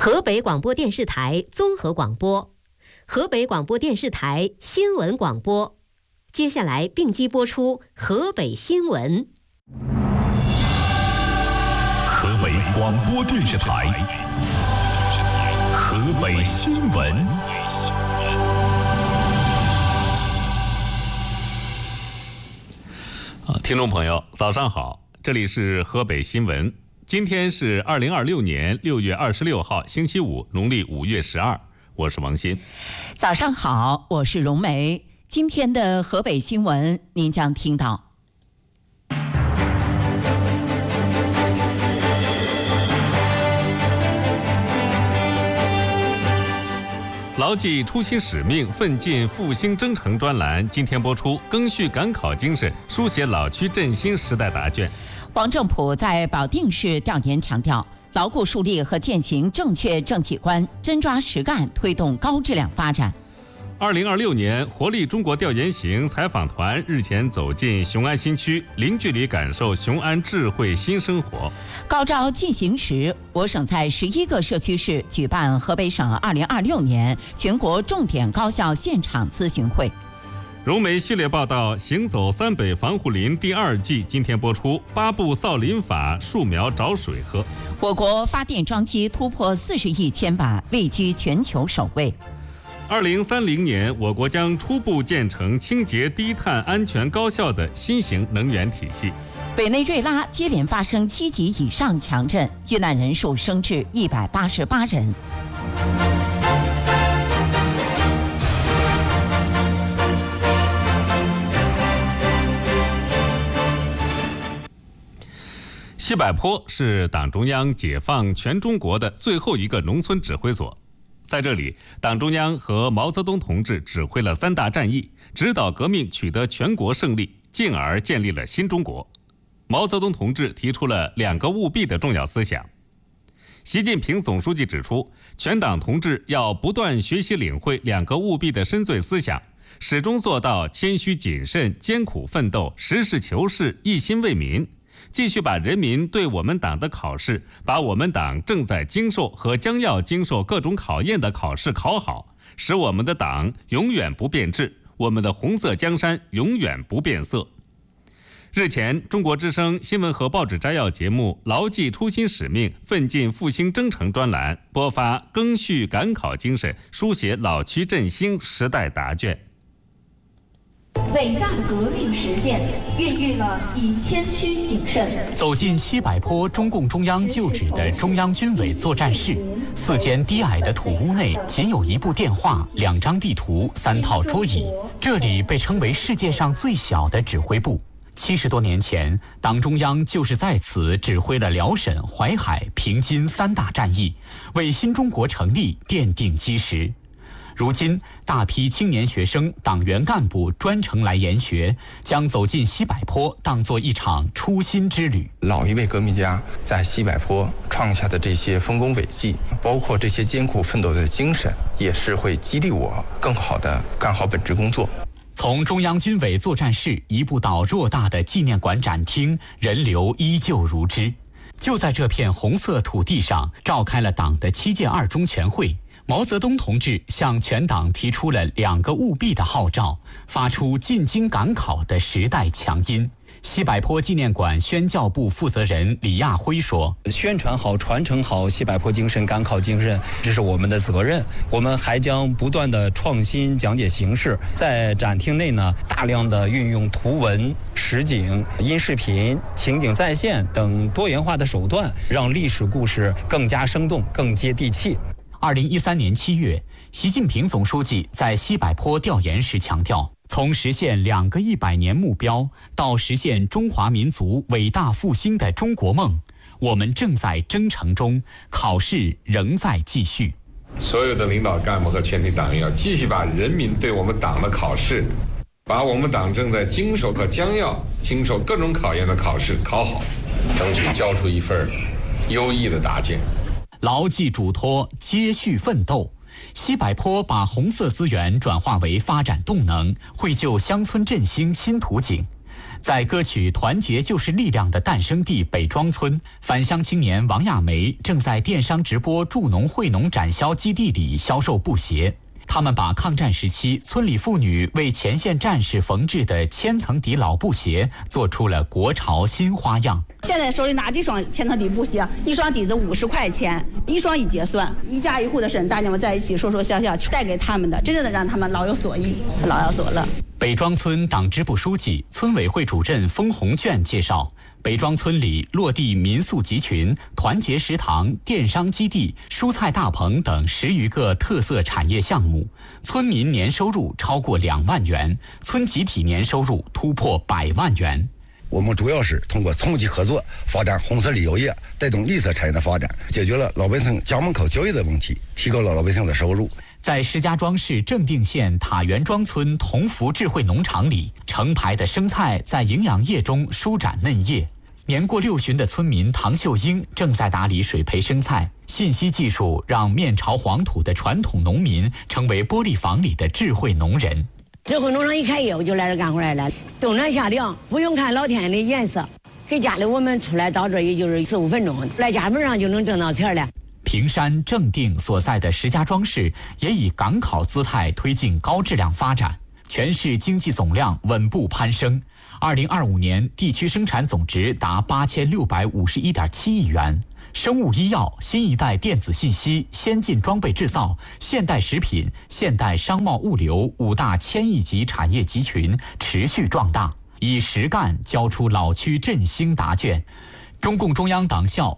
河北广播电视台综合广播，河北广播电视台新闻广播。接下来并机播出河北新闻。 河北广播电视台河北新闻。听众朋友，早上好，这里是河北新闻。今天是2026年6月26号，星期五，农历5月12，我是王鑫。 早上好，我是荣梅。今天的河北新闻，您将听到： 牢记初心使命，奋进复兴征程专栏今天播出，赓续赶考精神，书写老区振兴时代答卷。 王正普在保定市调研强调，牢固树立和践行正确政绩观，真抓实干，推动高质量发展。 2026年活力中国调研行采访团日前走进雄安新区，零距离感受雄安智慧新生活。 高招进行时，我省在11个社区市举办河北省2026年全国重点高校现场咨询会。 融媒系列报道《行走三北防护林》第2季今天播出，8部造林法，树苗找水喝。 我国发电装机突破40亿千瓦，位居全球首位。 2030年，我国将初步建成清洁、低碳、安全、高效的新型能源体系。 委内瑞拉接连发生7级以上强震，遇难人数升至188人。 西柏坡是党中央解放全中国的最后一个农村指挥所。在这里，党中央和毛泽东同志指挥了3大战役，指导革命取得全国胜利，进而建立了新中国。毛泽东同志提出了2个务必的重要思想。习近平总书记指出，全党同志要不断学习领会2个务必的深邃思想，始终做到谦虚谨慎、艰苦奋斗、实事求是、一心为民，继续把人民对我们党的考试，把我们党正在经受和将要经受各种考验的考试考好，使我们的党永远不变质，我们的红色江山永远不变色。日前，中国之声新闻和报纸摘要节目《牢记初心使命，奋进复兴征程》专栏播发赓续赶考精神，书写老区振兴时代答卷。 伟大的革命实践孕育了以谦虚谨慎走进西柏坡中共中央旧址的中央军委作战室，4间低矮的土屋内仅有1部电话、2张地图、3套桌椅。这里被称为世界上最小的指挥部。70多年前，党中央就是在此指挥了辽沈、淮海、平津3大战役，为新中国成立奠定基石。如今，大批青年学生、党员干部专程来研学，将走进西柏坡当作一场初心之旅。 老一辈革命家在西柏坡创下的这些丰功伟绩，包括这些艰苦奋斗的精神，也是会激励我更好地干好本职工作。 从中央军委作战室一步到偌大的纪念馆展厅，人流依旧如织。就在这片红色土地上，召开了党的7届2中全会。毛泽东同志向全党提出了2个务必的号召，发出进京赶考的时代强音。西柏坡纪念馆宣教部负责人李亚辉说：“ 宣传好、传承好西柏坡精神、赶考精神，这是我们的责任。我们还将不断的创新讲解形式，在展厅内呢，大量的运用图文、实景、音视频、情景再现等多元化的手段，让历史故事更加生动、更接地气。” 2013年7月，习近平总书记在西柏坡调研时强调，从实现2个100年目标到实现中华民族伟大复兴的中国梦，我们正在征程中，考试仍在继续。 所有的领导干部和全体党员要继续把人民对我们党的考试，把我们党正在经受和将要经受各种考验的考试考好，争取交出一份优异的答卷。 牢记嘱托，接续奋斗。西柏坡把红色资源转化为发展动能，绘就乡村振兴新图景。 在歌曲《团结就是力量》的诞生地北庄村，返乡青年王亚梅正在电商直播助农惠农展销基地里销售布鞋。他们把抗战时期村里妇女为前线战士缝制的千层底老布鞋做出了国潮新花样。 现在手里拿这双千层底布鞋，一双底子50块钱，一双一结算，一家一户的婶大娘们在一起说说笑笑，带给他们的，真正的让他们老有所依，老有所乐。 北庄村党支部书记、村委会主任封红卷介绍，北庄村里落地民宿集群、团结食堂、电商基地、蔬菜大棚等10余个特色产业项目，村民年收入超过2万元，村集体年收入突破100万元。 我们主要是通过村级合作发展红色旅游业，带动绿色产业的发展，解决了老百姓家门口就业的问题，提高了老百姓的收入。 在石家庄市正定县塔园庄村同福智慧农场里，成排的生菜在营养液中舒展嫩叶。年过60旬的村民唐秀英正在打理水培生菜，信息技术让面朝黄土的传统农民成为玻璃房里的智慧农人。 智慧农场一开业，我就来这干活来了，冬暖夏凉，不用看老天的颜色，给家里我们出来到这也就是4、5分钟，来家门上就能挣到钱了。 平山、正定所在的石家庄市也以港口姿态推进高质量发展，全市经济总量稳步攀升。2025年地区生产总值达8651.7亿元。生物医药、新一代电子信息、先进装备制造、现代食品、现代商贸物流5大千亿级产业集群持续壮大，以实干交出老区振兴答卷。中共中央党校